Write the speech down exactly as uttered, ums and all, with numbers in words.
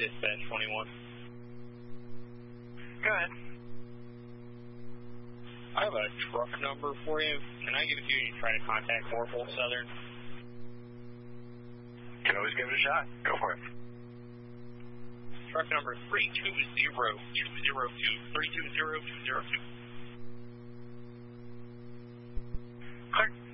Dispatch twenty-one. Go ahead. I have a truck number for you. Can I give it to you and you try to contact Norfolk Southern? Can always give it a shot. Go for it. Truck number three two zero two zero two. three two zero two zero two. Clear.